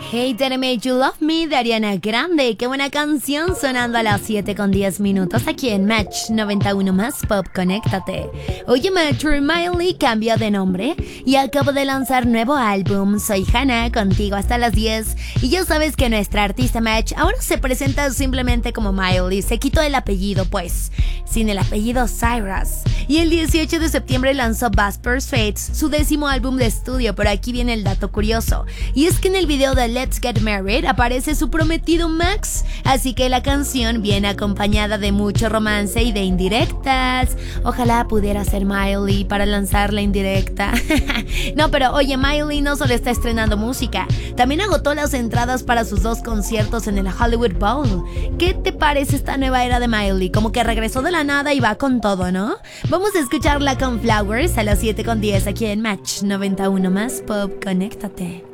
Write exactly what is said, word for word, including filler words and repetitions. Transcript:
Hey, That I Made You Love Me de Ariana Grande. Qué buena canción sonando a las siete con diez minutos aquí en Match noventa y uno más Pop. Conéctate. Oye, Metro, Miley cambió de nombre y acabo de lanzar nuevo álbum. Soy Hannah, contigo hasta las diez. Y ya sabes que nuestra artista Match ahora se presenta simplemente como Miley. Se quitó el apellido, pues, sin el apellido Cyrus. Y el dieciocho de septiembre lanzó Vespers Fates, su décimo álbum de estudio. Pero aquí viene el dato curioso. Y es que en el video de Let's Get Married aparece su prometido Max, así que la canción viene acompañada de mucho romance y de indirectas. Ojalá pudiera ser Miley para lanzar la indirecta. No, pero oye, Miley no solo está estrenando música, también agotó las entradas para sus dos conciertos en el Hollywood Bowl. ¿Qué te parece esta nueva era de Miley? Como que regresó de la nada y va con todo, ¿no? Vamos a escucharla con Flowers a las siete con diez aquí en Match noventa y uno más Pop. Conéctate.